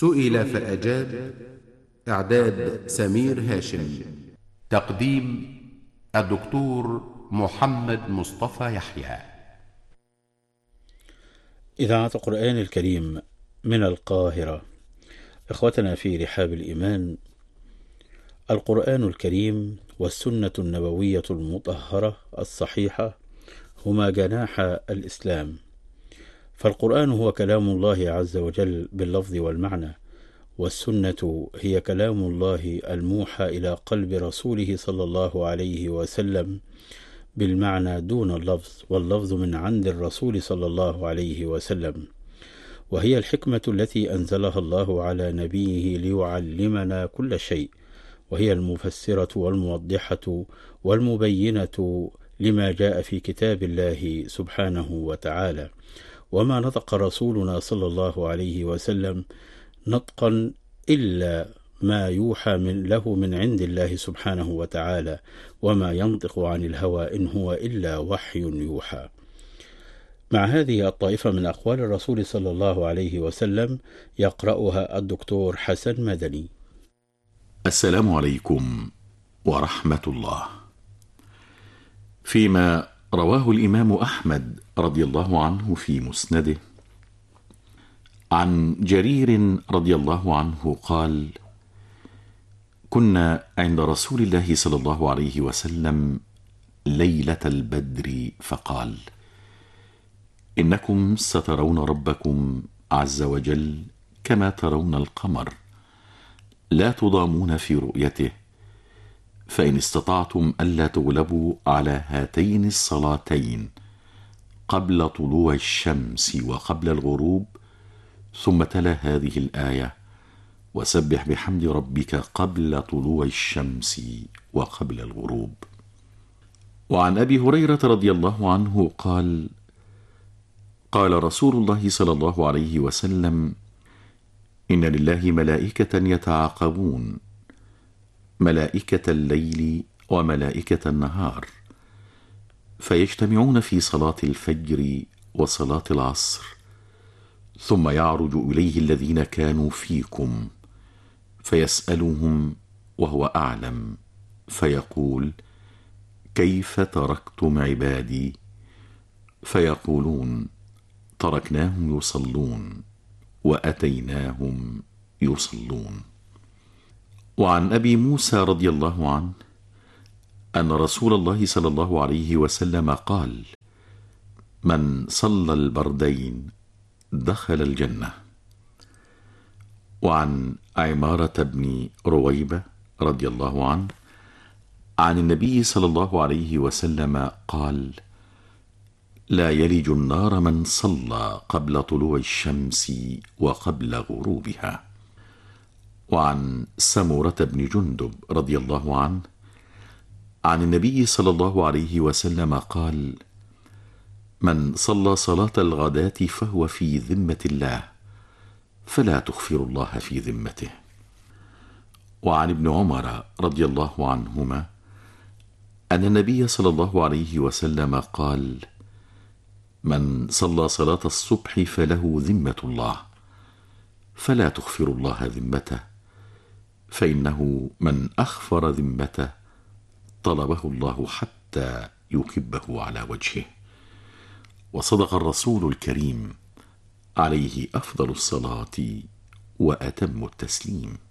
سئل فأجاب. إعداد سمير هاشم. تقديم الدكتور محمد مصطفى يحيى. إذاعة القرآن الكريم من القاهرة. إخوتنا في رحاب الإيمان، القرآن الكريم والسنة النبوية المطهرة الصحيحة هما جناح الإسلام، فالقرآن هو كلام الله عز وجل باللفظ والمعنى، والسنة هي كلام الله الموحى إلى قلب رسوله صلى الله عليه وسلم بالمعنى دون اللفظ، واللفظ من عند الرسول صلى الله عليه وسلم، وهي الحكمة التي أنزلها الله على نبيه ليعلمنا كل شيء، وهي المفسرة والموضحة والمبينة لما جاء في كتاب الله سبحانه وتعالى. وما نطق رسولنا صلى الله عليه وسلم نطقا إلا ما يوحى له من عند الله سبحانه وتعالى، وما ينطق عن الهوى إن هو إلا وحي يوحى. مع هذه الطائفة من أقوال الرسول صلى الله عليه وسلم يقرأها الدكتور حسن مدني. السلام عليكم ورحمة الله. فيما رواه الإمام أحمد رضي الله عنه في مسنده عن جرير رضي الله عنه قال: كنا عند رسول الله صلى الله عليه وسلم ليلة البدر فقال: إنكم سترون ربكم عز وجل كما ترون القمر، لا تضامون في رؤيته، فإن استطعتم ألا تغلبوا على هاتين الصلاتين قبل طلوع الشمس وقبل الغروب، ثم تلا هذه الآية: وسبح بحمد ربك قبل طلوع الشمس وقبل الغروب. وعن أبي هريرة رضي الله عنه قال: قال رسول الله صلى الله عليه وسلم: إن لله ملائكة يتعاقبون، ملائكة الليل وملائكة النهار، فيجتمعون في صلاة الفجر وصلاة العصر، ثم يعرج إليه الذين كانوا فيكم فيسألهم وهو أعلم، فيقول: كيف تركتم عبادي؟ فيقولون: تركناهم يصلون وأتيناهم يصلون. وعن أبي موسى رضي الله عنه أن رسول الله صلى الله عليه وسلم قال: من صلى البردين دخل الجنة. وعن عمارة بن رويبة رضي الله عنه عن النبي صلى الله عليه وسلم قال: لا يلج النار من صلى قبل طلوع الشمس وقبل غروبها. وعن سمرة بن جندب رضي الله عنه عن النبي صلى الله عليه وسلم قال: من صلى صلاة الغداة فهو في ذمة الله، فلا تخفر الله في ذمته. وعن ابن عمر رضي الله عنهما أن النبي صلى الله عليه وسلم قال: من صلى صلاة الصبح فله ذمة الله، فلا تخفر الله ذمته، فإنه من أخفر ذمته طلبه الله حتى يكبه على وجهه. وصدق الرسول الكريم عليه أفضل الصلاة وأتم التسليم.